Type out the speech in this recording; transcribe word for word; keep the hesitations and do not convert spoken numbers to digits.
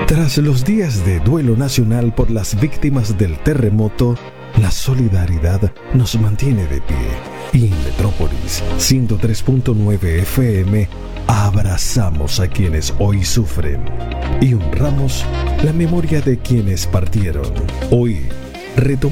Tras los días de duelo nacional por las víctimas del terremoto, la solidaridad nos mantiene de pie. Y en Metrópolis ciento tres punto nueve F M abrazamos a quienes hoy sufren y honramos la memoria de quienes partieron. Hoy retomamos